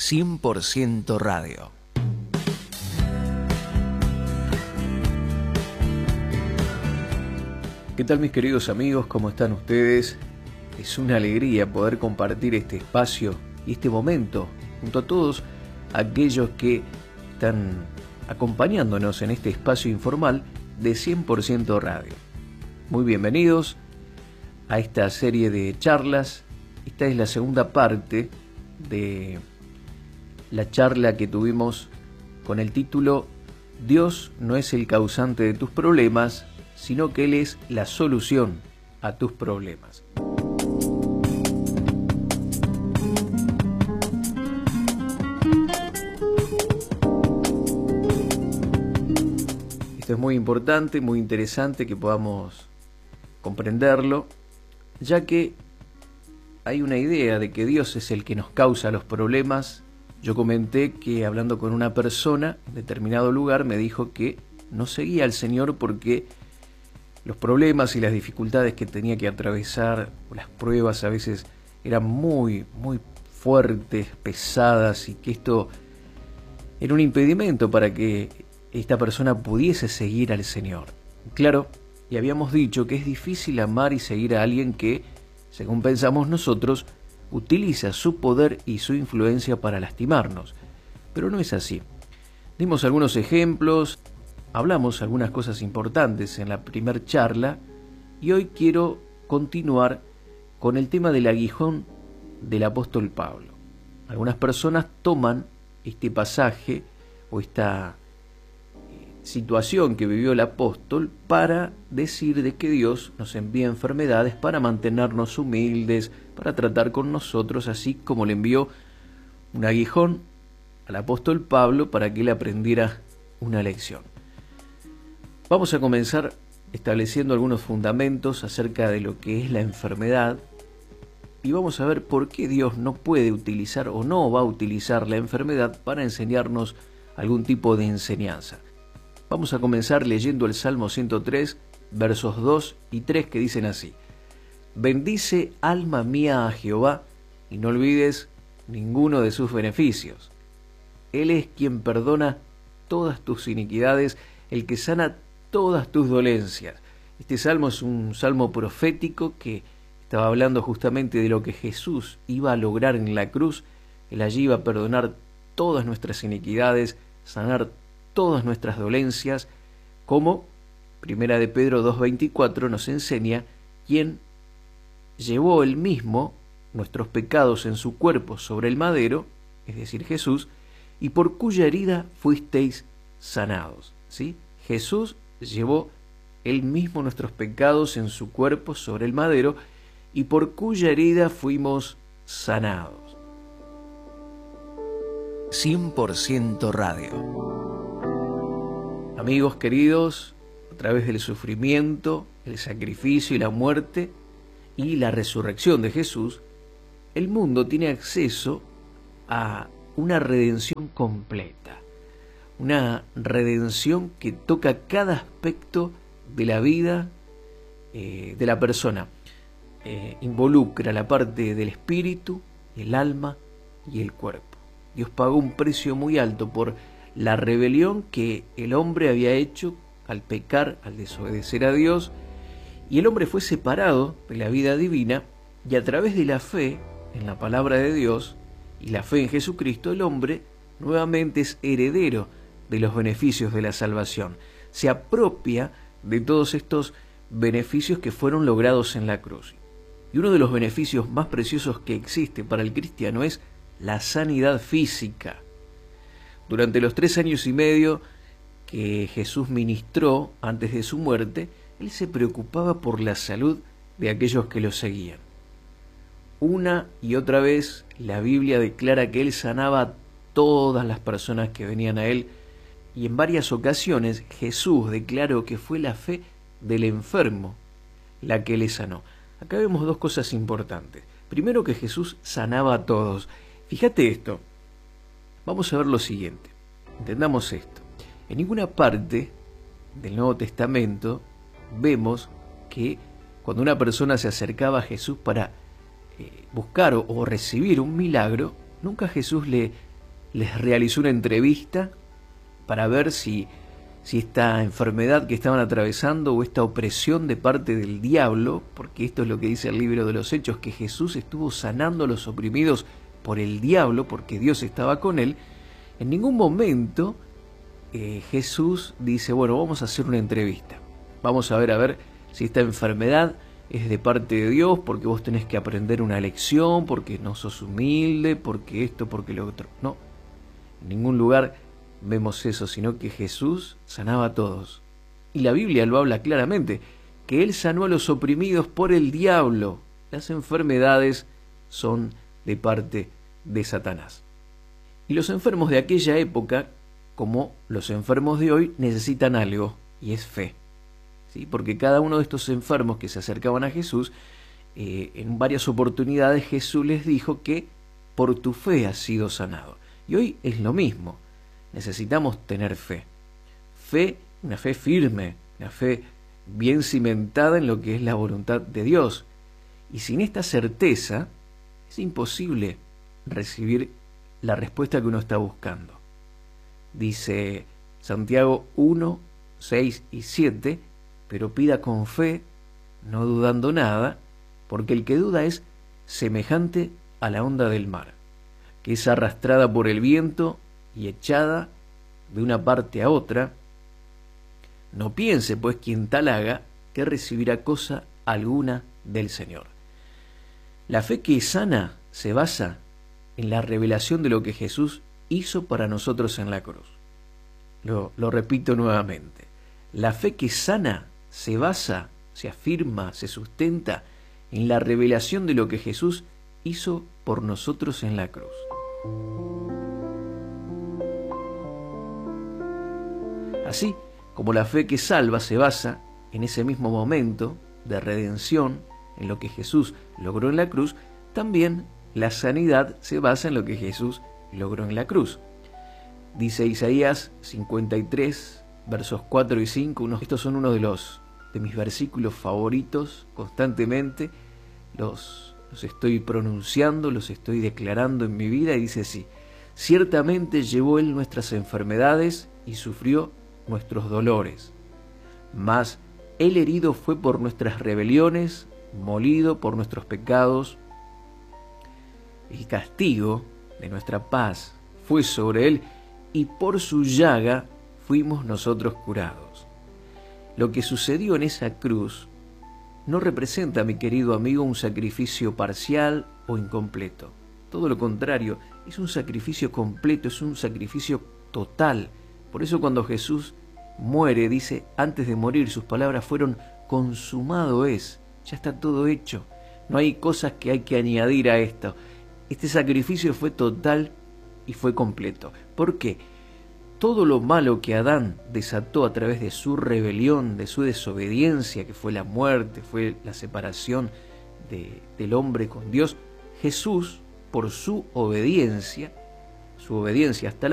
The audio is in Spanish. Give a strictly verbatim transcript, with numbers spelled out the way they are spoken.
cien por ciento Radio. ¿Qué tal, mis queridos amigos? ¿Cómo están ustedes? Es una alegría poder compartir este espacio y este momento junto a todos aquellos que están acompañándonos en este espacio informal de cien por ciento Radio. Muy bienvenidos a esta serie de charlas. Esta es la segunda parte de la charla que tuvimos con el título Dios no es el causante de tus problemas, sino que Él es la solución a tus problemas. Esto es muy importante, muy interesante que podamos comprenderlo, ya que hay una idea de que Dios es el que nos causa los problemas. Yo comenté que hablando con una persona en determinado lugar me dijo que no seguía al Señor porque los problemas y las dificultades que tenía que atravesar, o las pruebas a veces eran muy, muy fuertes, pesadas, y que esto era un impedimento para que esta persona pudiese seguir al Señor. Claro, y habíamos dicho que es difícil amar y seguir a alguien que, según pensamos nosotros, utiliza su poder y su influencia para lastimarnos. Pero no es así. Dimos algunos ejemplos, hablamos algunas cosas importantes en la primer charla, y hoy quiero continuar con el tema del aguijón del apóstol Pablo. Algunas personas toman este pasaje o esta situación que vivió el apóstol para decir de que Dios nos envía enfermedades para mantenernos humildes, para tratar con nosotros, así como le envió un aguijón al apóstol Pablo para que él aprendiera una lección. Vamos a comenzar estableciendo algunos fundamentos acerca de lo que es la enfermedad y vamos a ver por qué Dios no puede utilizar o no va a utilizar la enfermedad para enseñarnos algún tipo de enseñanza. Vamos a comenzar leyendo el Salmo ciento tres, versos dos y tres, que dicen así: Bendice, alma mía, a Jehová, y no olvides ninguno de sus beneficios. Él es quien perdona todas tus iniquidades, el que sana todas tus dolencias. Este salmo es un salmo profético que estaba hablando justamente de lo que Jesús iba a lograr en la cruz. Él allí iba a perdonar todas nuestras iniquidades, sanar todas nuestras dolencias, como Primera de Pedro dos veinticuatro nos enseña, quien llevó él mismo nuestros pecados en su cuerpo sobre el madero, es decir, Jesús, y por cuya herida fuisteis sanados. ¿Sí? Jesús llevó él mismo nuestros pecados en su cuerpo sobre el madero, y por cuya herida fuimos sanados. cien por ciento Radio. Amigos queridos, a través del sufrimiento, el sacrificio y la muerte y la resurrección de Jesús, el mundo tiene acceso a una redención completa, una redención que toca cada aspecto de la vida eh, de la persona. Eh, involucra la parte del espíritu, el alma y el cuerpo. Dios pagó un precio muy alto por la rebelión que el hombre había hecho al pecar, al desobedecer a Dios, y el hombre fue separado de la vida divina, y a través de la fe en la palabra de Dios y la fe en Jesucristo, el hombre nuevamente es heredero de los beneficios de la salvación. Se apropia de todos estos beneficios que fueron logrados en la cruz. Y uno de los beneficios más preciosos que existe para el cristiano es la sanidad física. Durante los tres años y medio que Jesús ministró antes de su muerte, Él se preocupaba por la salud de aquellos que lo seguían. Una y otra vez la Biblia declara que Él sanaba a todas las personas que venían a Él, y en varias ocasiones Jesús declaró que fue la fe del enfermo la que le sanó. Acá vemos dos cosas importantes. Primero, que Jesús sanaba a todos. Fíjate esto. Vamos a ver lo siguiente. Entendamos esto. En ninguna parte del Nuevo Testamento vemos que cuando una persona se acercaba a Jesús para eh, buscar o, o recibir un milagro, nunca Jesús le les realizó una entrevista para ver si, si esta enfermedad que estaban atravesando o esta opresión de parte del diablo, porque esto es lo que dice el libro de los Hechos, que Jesús estuvo sanando a los oprimidos por el diablo, porque Dios estaba con él. En ningún momento eh, Jesús dice, bueno, vamos a hacer una entrevista, vamos a ver a ver si esta enfermedad es de parte de Dios, porque vos tenés que aprender una lección, porque no sos humilde, porque esto, porque lo otro. No, en ningún lugar vemos eso, sino que Jesús sanaba a todos. Y la Biblia lo habla claramente, que Él sanó a los oprimidos por el diablo. Las enfermedades son de parte de Satanás. Y los enfermos de aquella época, como los enfermos de hoy, necesitan algo, y es fe. ¿Sí? Porque cada uno de estos enfermos que se acercaban a Jesús, eh, en varias oportunidades Jesús les dijo que por tu fe has sido sanado. Y hoy es lo mismo. Necesitamos tener fe. Fe, una fe firme, una fe bien cimentada en lo que es la voluntad de Dios. Y sin esta certeza es imposible recibir la respuesta que uno está buscando. Dice Santiago uno, seis y siete, pero pida con fe, no dudando nada, porque el que duda es semejante a la onda del mar, que es arrastrada por el viento y echada de una parte a otra. No piense, pues, quien tal haga, que recibirá cosa alguna del Señor. La fe que sana se basa en la revelación de lo que Jesús hizo para nosotros en la cruz. Lo, lo repito nuevamente. La fe que sana se basa, se afirma, se sustenta en la revelación de lo que Jesús hizo por nosotros en la cruz. Así como la fe que salva se basa en ese mismo momento de redención, en lo que Jesús logró en la cruz, también la sanidad se basa en lo que Jesús logró en la cruz. Dice Isaías cincuenta y tres, versos cuatro y cinco, unos, estos son uno de los de mis versículos favoritos constantemente, los, los estoy pronunciando, los estoy declarando en mi vida, y dice así: ciertamente llevó Él nuestras enfermedades y sufrió nuestros dolores, mas Él herido fue por nuestras rebeliones, molido por nuestros pecados. El castigo de nuestra paz fue sobre Él, y por su llaga fuimos nosotros curados. Lo que sucedió en esa cruz no representa, mi querido amigo, un sacrificio parcial o incompleto. Todo lo contrario, es un sacrificio completo, es un sacrificio total. Por eso cuando Jesús muere, dice, antes de morir, sus palabras fueron: consumado es, ya está todo hecho. No hay cosas que hay que añadir a esto. Este sacrificio fue total y fue completo. ¿Por qué? Todo lo malo que Adán desató a través de su rebelión, de su desobediencia, que fue la muerte, fue la separación de, del hombre con Dios, Jesús, por su obediencia, su obediencia hasta la